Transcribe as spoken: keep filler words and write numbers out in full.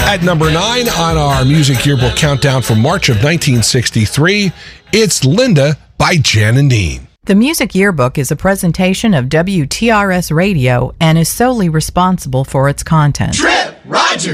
At number nine on our Music Yearbook countdown for March of nineteen sixty-three, it's Linda by Jan and Dean. The Music Yearbook is a presentation of W T R S Radio and is solely responsible for its content. Trip Roger!